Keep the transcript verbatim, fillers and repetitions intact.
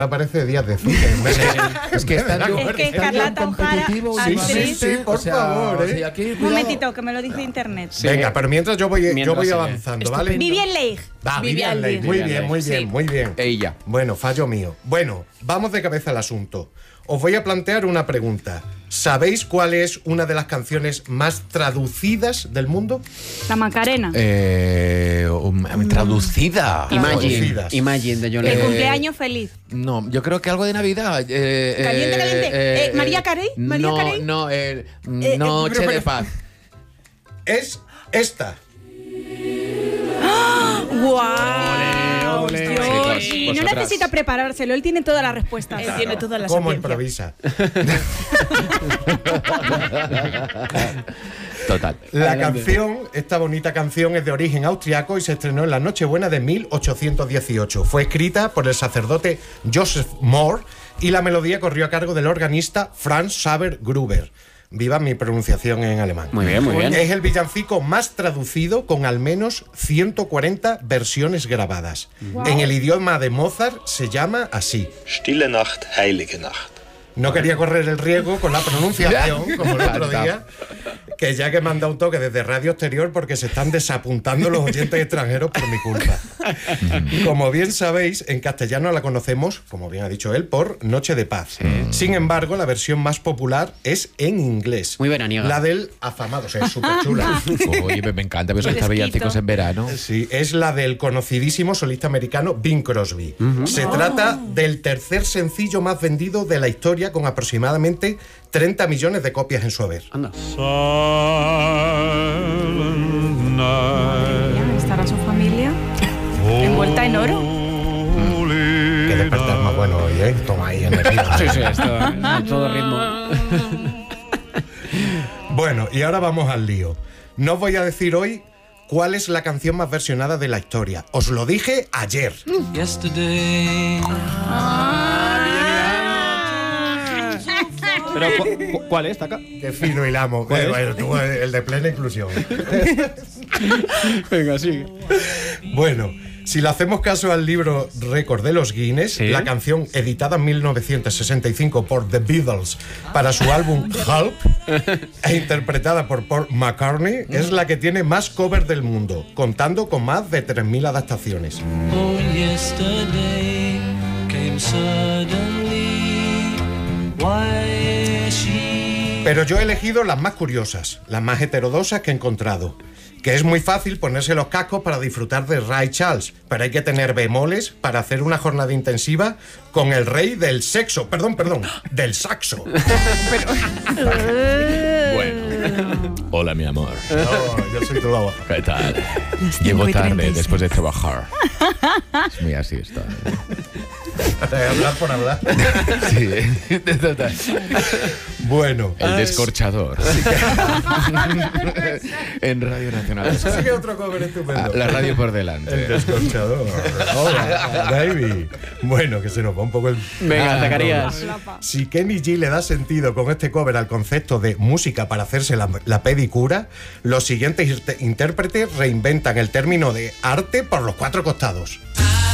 Aparece Díaz de Cine. Es que está Es que Escarlata O'Hara, Sí, sí, actriz. sí, por O sea, favor. o sea, ¿eh? aquí, Un cuidado. momentito, que me lo dice internet. Sí. Venga, pero mientras yo voy, yo Mientras voy sigue. avanzando, ¿vale? Vivien Leigh. Va, Vivian Vivian Leigh. Leigh. Muy Vivian bien, Leigh. muy bien, Sí. muy bien. Ella. Bueno, fallo mío. Bueno, vamos de cabeza al asunto. Os voy a plantear una pregunta. ¿Sabéis cuál es una de las canciones más traducidas del mundo? La Macarena. Eh, um, traducida. Imagine. Traducidas. Imagine de John El Lennon. cumpleaños feliz. No, yo creo que algo de Navidad. Eh, Caliente, eh, caliente. Eh, ¿María Carey? ¿María no, Carey? no, eh, Eh, Noche pero- de Paz. Es esta. ¡Guau! ole. Dios. Chicos, Y no vosotras. necesita preparárselo, él tiene todas las respuestas. Él tiene toda la ¿Cómo sapiencia. improvisa? Total. La Adelante. canción, esta bonita canción, es de origen austriaco y se estrenó en la Nochebuena de mil ochocientos dieciocho. Fue escrita por el sacerdote Joseph Mohr y la melodía corrió a cargo del organista Franz Xaver Gruber. Viva mi pronunciación en alemán. Muy bien, muy bien. Es el villancico más traducido con al menos ciento cuarenta versiones grabadas. En el idioma de Mozart se llama así. Stille Nacht, heilige Nacht. No quería correr el riesgo con la pronunciación, como el otro Falta. día, que ya que me han dado un toque desde Radio Exterior porque se están desapuntando los oyentes extranjeros por mi culpa. Como bien sabéis, en castellano la conocemos, como bien ha dicho él, por Noche de Paz. Sin embargo, la versión más popular es en inglés. Muy veraniega. La del afamado, o sea, es súper chula. Oye, me, me encanta ver Qué estos desquito. villancicos en verano. Sí, es la del conocidísimo solista americano Bing Crosby. Se trata del tercer sencillo más vendido de la historia, con aproximadamente treinta millones de copias en su haber. Anda. ¿Estará su familia envuelta en oro? Que despertar más bueno hoy, ¿eh? Toma ahí energía. Sí, sí, esto a todo ritmo. Bueno, y ahora vamos al lío. No os voy a decir hoy cuál es la canción más versionada de la historia. Os lo dije ayer. Pero, ¿cu- cu- ¿cuál es, Taka? Qué fino hilamos. ¿Cuál Eh, es? bueno, tú, eh, el de plena inclusión. Venga, sigue. Bueno, si le hacemos caso al libro Récord de los Guinness, ¿Sí? la canción editada en mil novecientos sesenta y cinco por The Beatles para su álbum Help e interpretada por Paul McCartney es la que tiene más covers del mundo, contando con más de tres mil adaptaciones. Oh, yesterday came suddenly. Why she Pero yo he elegido las más curiosas, las más heterodosas que he encontrado. Que es muy fácil ponerse los cascos para disfrutar de Ray Charles, pero hay que tener bemoles para hacer una jornada intensiva con el rey del sexo, perdón, perdón, del saxo. Bueno. Hola, mi amor. No, yo soy tu lobo. ¿Qué tal? cinco Llego y tarde treinta y seis. después de trabajar. Es muy así esto. Hablar por hablar. Sí, total. Bueno, El descorchador. En Radio Nacional. sí que otro cover estupendo. La radio por El delante. descorchador. Hola, baby. Bueno, que se nos va un poco el... Venga, Ah, Zacarías. Si Kenny G le da sentido con este cover al concepto de música para hacerse la, la pedicura, los siguientes inter- intérpretes reinventan el término de arte por los cuatro costados. I